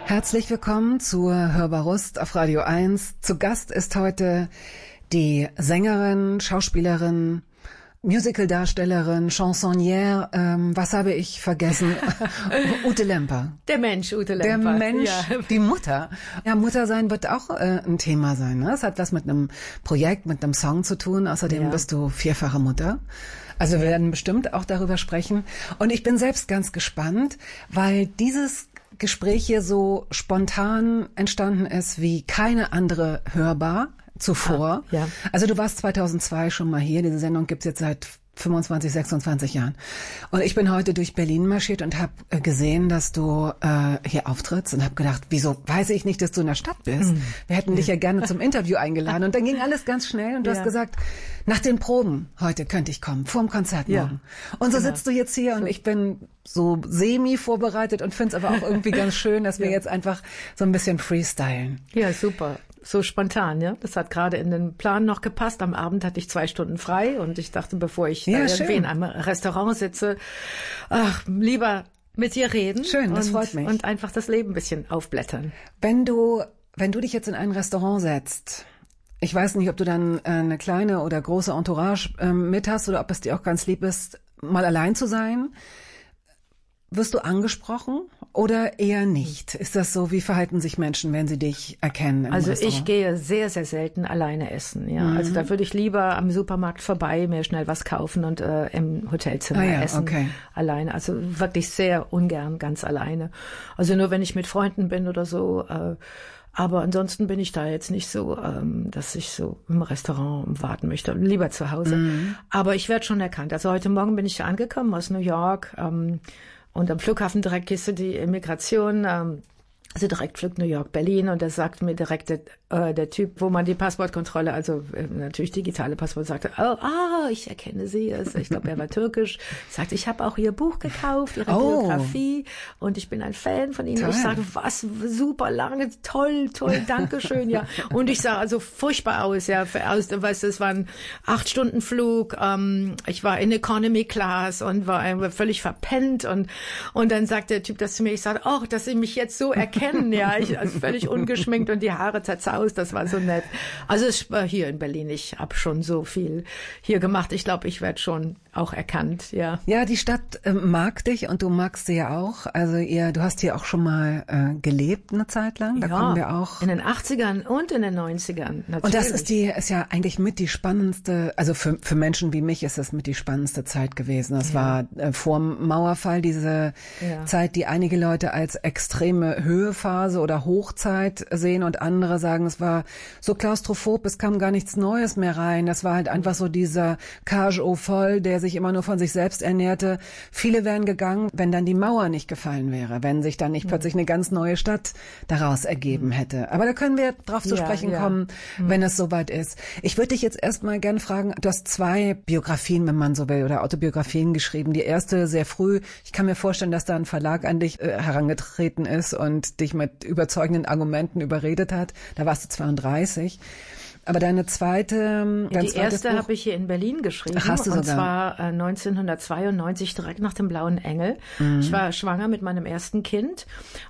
Herzlich willkommen zur Hörbar Rust auf Radio 1. Zu Gast ist heute die Sängerin, Schauspielerin, Musicaldarstellerin, Chansonnière, was habe ich vergessen? Ute Lemper. Der Mensch, Ute Lemper. Der Mensch, ja. Die Mutter. Ja, Mutter sein wird auch ein Thema sein. Ne? Es hat was mit einem Projekt, mit einem Song zu tun. Außerdem bist du vierfache Mutter. Also wir werden bestimmt auch darüber sprechen. Und ich bin selbst ganz gespannt, weil dieses Gespräch hier so spontan entstanden ist wie keine andere Hörbar zuvor. Ja. Also du warst 2002 schon mal hier. Diese Sendung gibt's jetzt seit 25, 26 Jahren. Und ich bin heute durch Berlin marschiert und habe gesehen, dass du hier auftrittst und habe gedacht, wieso weiß ich nicht, dass du in der Stadt bist? Wir hätten dich ja gerne zum Interview eingeladen. Und dann ging alles ganz schnell und du hast gesagt, nach den Proben heute könnte ich kommen, vorm Konzert morgen. Und so sitzt du jetzt hier und ich bin so semi vorbereitet und finde es aber auch irgendwie ganz schön, dass wir jetzt einfach so ein bisschen freestylen. Ja, super. So spontan, ja. Das hat gerade in den Plan noch gepasst. Am Abend hatte ich 2 Stunden frei und ich dachte, bevor ich irgendwie in einem Restaurant sitze, lieber mit dir reden. Schön, das freut mich. Und einfach das Leben ein bisschen aufblättern. Wenn du dich jetzt in ein Restaurant setzt, ich weiß nicht, ob du dann eine kleine oder große Entourage mit hast oder ob es dir auch ganz lieb ist, mal allein zu sein. Wirst du angesprochen oder eher nicht? Ist das so, wie verhalten sich Menschen, wenn sie dich erkennen im Also Restaurant? ich gehe sehr, sehr selten alleine essen. Ja, Also da würde ich lieber am Supermarkt vorbei mir schnell was kaufen und im Hotelzimmer essen. Alleine. Also wirklich sehr ungern ganz alleine. Also nur wenn ich mit Freunden bin oder so. Aber ansonsten bin ich da jetzt nicht so, dass ich so im Restaurant warten möchte. Lieber zu Hause. Aber ich werde schon erkannt. Also heute Morgen bin ich angekommen aus New York. Und am Flughafen direkt gehst du die Immigration, also Direktflug New York, Berlin, und da sagt mir direkt der Typ, wo man die Passportkontrolle, also natürlich digitale Passport, sagte, ich erkenne Sie. Also ich glaube, er war türkisch. Sagte, ich habe auch Ihr Buch gekauft, Ihre Biografie, und ich bin ein Fan von Ihnen. Toll. Ich sage, was, super lange, toll, Dankeschön, ja. Und ich sah also furchtbar aus, ja, weißt du, es war ein 8-Stunden-Flug, ich war in Economy Class und war völlig verpennt, und dann sagt der Typ das zu mir, ich sage, dass Sie mich jetzt so erkennen, ja, also völlig ungeschminkt und die Haare zerzaust, das war so nett. Also es war hier in Berlin, ich habe schon so viel hier gemacht. Ich glaube, ich werde schon auch erkannt, ja. Ja, die Stadt mag dich und du magst sie ja auch. Also du hast hier auch schon mal gelebt eine Zeit lang. Da kommen wir auch. In den 80ern und in den 90ern, natürlich. Und das ist ja eigentlich mit die spannendste, also für Menschen wie mich ist das mit die spannendste Zeit gewesen. Das war vor dem Mauerfall diese Zeit, die einige Leute als extreme Höhephase oder Hochzeit sehen und andere sagen, es war so klaustrophob, es kam gar nichts Neues mehr rein. Das war halt einfach so dieser Cage au Vol, der sich immer nur von sich selbst ernährte. Viele wären gegangen, wenn dann die Mauer nicht gefallen wäre, wenn sich dann nicht plötzlich eine ganz neue Stadt daraus ergeben hätte. Aber da können wir drauf zu sprechen kommen, wenn es soweit ist. Ich würde dich jetzt erstmal gerne fragen, du hast 2 Biografien, wenn man so will, oder Autobiografien geschrieben. Die erste sehr früh. Ich kann mir vorstellen, dass da ein Verlag an dich herangetreten ist und dich mit überzeugenden Argumenten überredet hat. Da warst du 32. Aber deine zweite, die erste habe ich hier in Berlin geschrieben. Ach, hast du und sogar? Zwar 1992, direkt nach dem Blauen Engel. Ich war schwanger mit meinem ersten Kind